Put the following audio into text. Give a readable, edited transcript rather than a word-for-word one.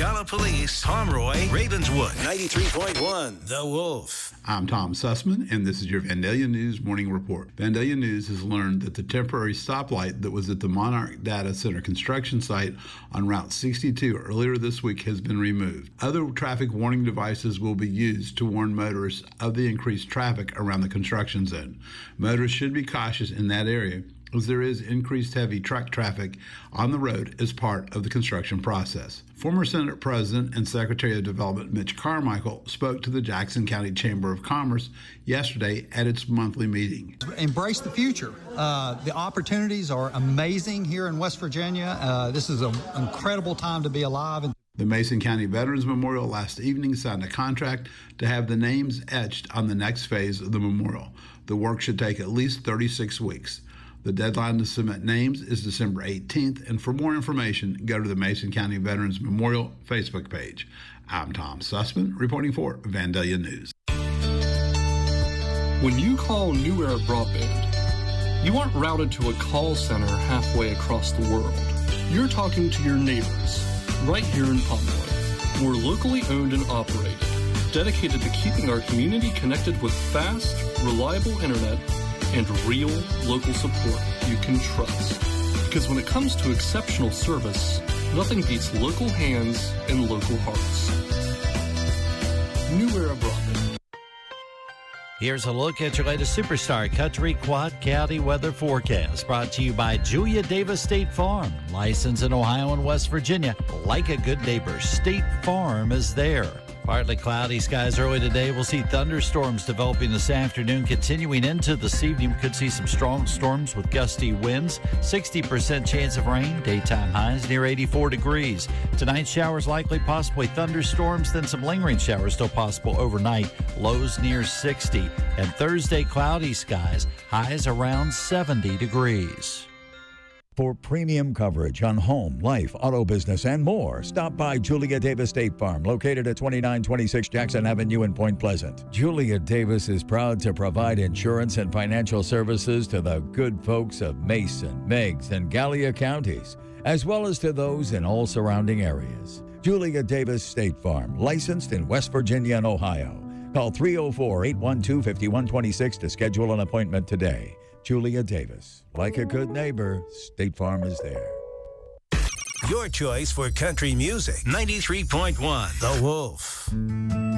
Gallipolis, Pomeroy, Ravenswood, 93.1, The Wolf. I'm Tom Sussman, and this is your Vandalia News Morning Report. Vandalia News has learned that the temporary stoplight that was at the Monarch Data Center construction site on Route 62 earlier this week has been removed. Other traffic warning devices will be used to warn motorists of the increased traffic around the construction zone. Motorists should be cautious in that area, as there is increased heavy truck traffic on the road as part of the construction process. Former Senate President and Secretary of Development Mitch Carmichael spoke to the Jackson County Chamber of Commerce yesterday at its monthly meeting. Embrace the future. The opportunities are amazing here in West Virginia. This is an incredible time to be alive. The Mason County Veterans Memorial last evening signed a contract to have the names etched on the next phase of the memorial. The work should take at least 36 weeks. The deadline to submit names is December 18th, and for more information, go to the Mason County Veterans Memorial Facebook page. I'm Tom Sussman, reporting for Vandalia News. When you call New Era Broadband, you aren't routed to a call center halfway across the world. You're talking to your neighbors, right here in Pomeroy. We're locally owned and operated, dedicated to keeping our community connected with fast, reliable internet and real local support you can trust. Because when it comes to exceptional service, nothing beats local hands and local hearts. New Era Broadband. Here's a look at your latest Superstar Country Quad County weather forecast, brought to you by Julia Davis State Farm, licensed in Ohio and West Virginia. Like a good neighbor, State Farm is there. Partly cloudy skies early today. We'll see thunderstorms developing this afternoon. Continuing into this evening, we could see some strong storms with gusty winds. 60% chance of rain. Daytime highs near 84 degrees. Tonight, showers likely, possibly thunderstorms, then some lingering showers still possible overnight. Lows near 60. And Thursday, cloudy skies. Highs around 70 degrees. For premium coverage on home, life, auto business, and more, stop by Julia Davis State Farm, located at 2926 Jackson Avenue in Point Pleasant. Julia Davis is proud to provide insurance and financial services to the good folks of Mason, Meigs, and Gallia counties, as well as to those in all surrounding areas. Julia Davis State Farm, licensed in West Virginia and Ohio. Call 304-812-5126 to schedule an appointment today. Julia Davis. Like a good neighbor, State Farm is there. Your choice for country music. 93.1 The Wolf.